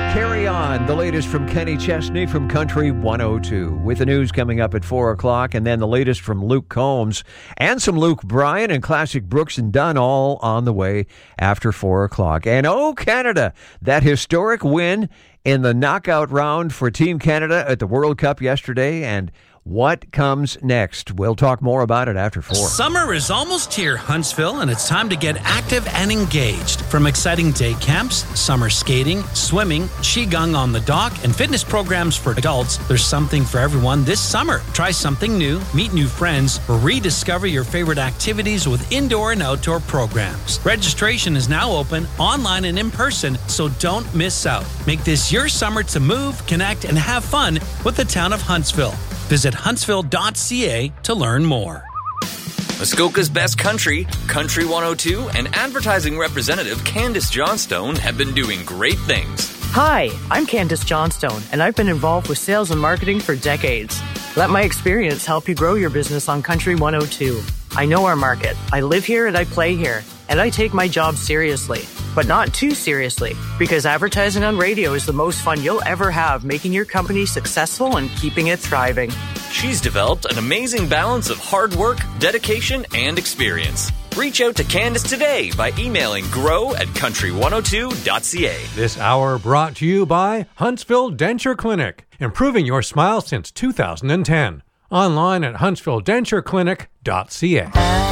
Carry On, the latest from Kenny Chesney from Country 102. With the news coming up at 4 o'clock, and then the latest from Luke Combs and some Luke Bryan and classic Brooks and Dunn all on the way after 4 o'clock. And oh, Canada, that historic win in the knockout round for Team Canada at the World Cup yesterday, and what comes next? We'll talk more about it after 4. Summer is almost here, Huntsville, and it's time to get active and engaged. From exciting day camps, summer skating, swimming, qigong on the dock, and fitness programs for adults, there's something for everyone this summer. Try something new, meet new friends, or rediscover your favorite activities with indoor and outdoor programs. Registration is now open, online and in person, so don't miss out. Make this your summer to move, connect, and have fun with the town of Huntsville. Visit huntsville.ca to learn more. Muskoka's Best Country, Country 102, and advertising representative Candace Johnstone have been doing great things. Hi, I'm Candace Johnstone, and I've been involved with sales and marketing for decades. Let my experience help you grow your business on Country 102. I know our market. I live here and I play here, and I take my job seriously. But not too seriously, because advertising on radio is the most fun you'll ever have, making your company successful and keeping it thriving. She's developed an amazing balance of hard work, dedication, and experience. Reach out to Candace today by emailing grow@country102.ca. This hour brought to you by Huntsville Denture Clinic, improving your smile since 2010. Online at huntsvilledentureclinic.ca.